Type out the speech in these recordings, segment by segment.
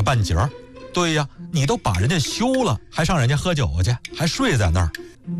半截儿。对呀，你都把人家休了，还上人家喝酒去，还睡在那儿。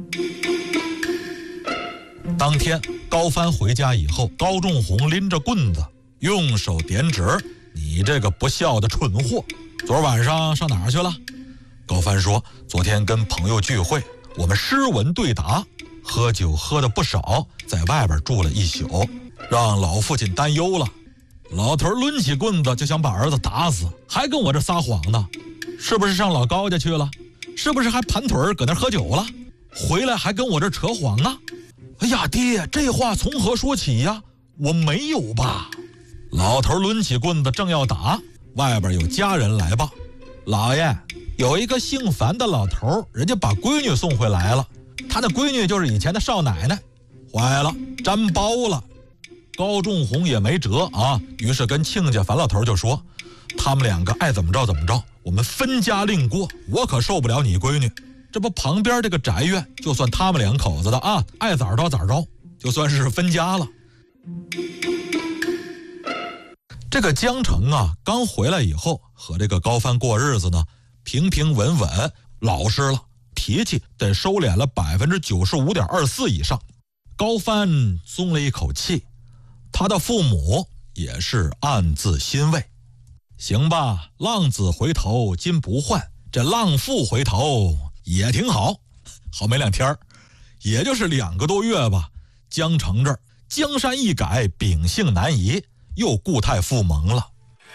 当天高帆回家以后，高仲宏拎着棍子，用手点指：“你这个不孝的蠢货，昨晚上上哪儿去了？”高帆说：“昨天跟朋友聚会，我们诗文对答，喝酒喝的不少，在外边住了一宿，让老父亲担忧了。老头抡起棍子就想把儿子打死，还跟我这撒谎呢，是不是上老高家去了？是不是还盘腿搁那喝酒了？回来还跟我这扯谎呢？哎呀，爹，这话从何说起呀？我没有吧？”老头抡起棍子正要打，外边有家人来报：“老爷，有一个姓樊的老头，人家把闺女送回来了，他的闺女就是以前的少奶奶。”坏了，沾包了。高仲宏也没辙啊，于是跟亲家樊老头就说：“他们两个爱怎么着怎么着，我们分家另过，我可受不了你闺女。这不旁边这个宅院就算他们两口子的啊，爱咋着咋着，就算是分家了。”这个江城啊，刚回来以后和这个高帆过日子呢，平平稳稳，老实了，脾气得收敛了95.24%以上。高帆松了一口气，他的父母也是暗自欣慰。行吧，浪子回头金不换，这浪妇回头也挺好。好没2天，也就是2个多月吧，江城这儿江山易改，秉性难移，又固态复萌了。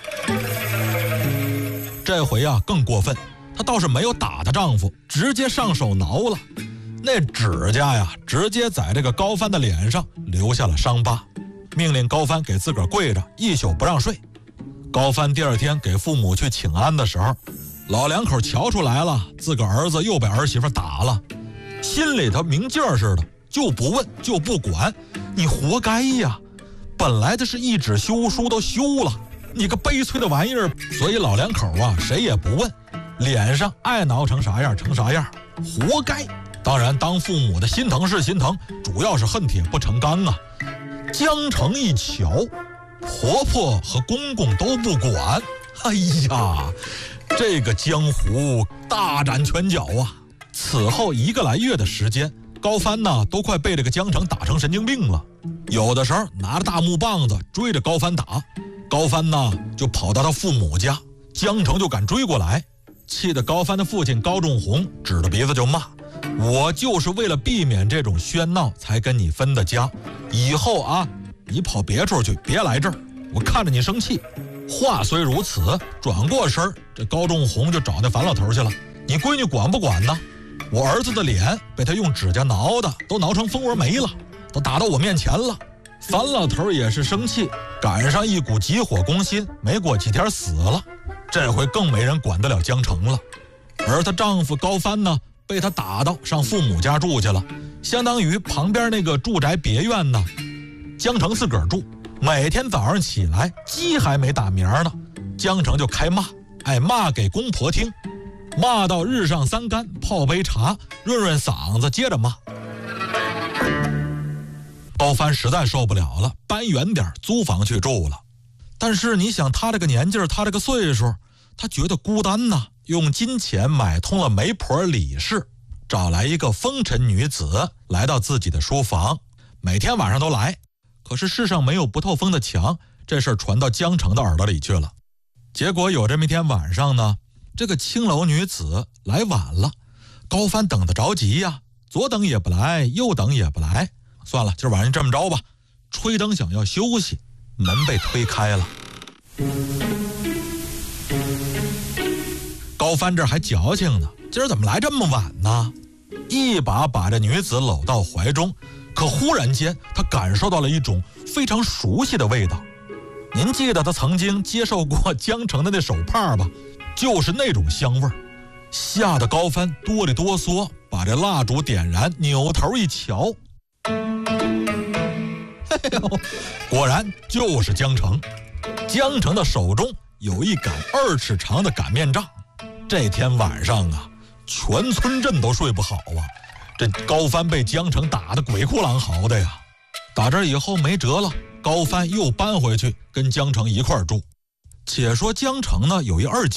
这回啊更过分，她倒是没有打她丈夫，直接上手挠了。那指甲呀，直接在这个高帆的脸上留下了伤疤，命令高帆给自个儿跪着1宿不让睡。高帆第2天给父母去请安的时候，老两口瞧出来了，自个儿子又被儿媳妇打了，心里头明镜似的，就不问就不管，你活该呀！本来的是一纸休书都休了，你个悲催的玩意儿。所以老两口啊，谁也不问，脸上爱挠成啥样成啥样，活该。当然当父母的心疼是心疼，主要是恨铁不成钢啊。江城一瞧，婆婆和公公都不管，哎呀，这个江湖大展拳脚啊。此后1个来月的时间，高帆呢都快被这个江城打成神经病了，有的时候拿着大木棒子追着高帆打，高帆呢就跑到他父母家，江城就敢追过来，气得高帆的父亲高仲宏指着鼻子就骂：“我就是为了避免这种喧闹才跟你分的家，以后啊你跑别处去，别来这儿，我看着你生气。”话虽如此，转过身这高仲宏就找那樊老头去了：“你闺女管不管呢？我儿子的脸被他用指甲挠的都挠成蜂窝煤了，都打到我面前了。”樊老头也是生气，赶上一股急火攻心，没过几天死了。这回更没人管得了江城了。而她丈夫高帆呢，被他打到上父母家住去了，相当于旁边那个住宅别院呢，江城自个儿住。每天早上起来，鸡还没打鸣呢，江城就开骂，骂给公婆听，骂到日上3竿，泡杯茶润润嗓子，接着骂。高帆实在受不了了，搬远点租房去住了。但是你想他这个年纪，他这个岁数，他觉得孤单呐，用金钱买通了媒婆李氏，找来一个风尘女子来到自己的书房，每天晚上都来。可是世上没有不透风的墙，这事儿传到江城的耳朵里去了。结果有这么一天晚上呢，这个青楼女子来晚了，高帆等得着急呀，左等也不来，右等也不来，算了，今儿晚上这么着吧，吹灯想要休息，门被推开了。高帆这还矫情呢，今儿怎么来这么晚呢？一把把这女子搂到怀中，可忽然间他感受到了一种非常熟悉的味道。您记得他曾经接受过江城的那手帕吧？就是那种香味儿，吓得高帆哆里哆嗦，把这蜡烛点燃，扭头一瞧，果然就是江城。江城的手中有一杆2尺长的擀面杖。这天晚上啊，全村镇都睡不好啊，这高帆被江城打得鬼哭狼嚎的呀。打这以后没辙了，高帆又搬回去跟江城一块儿住。且说江城呢有一二姐，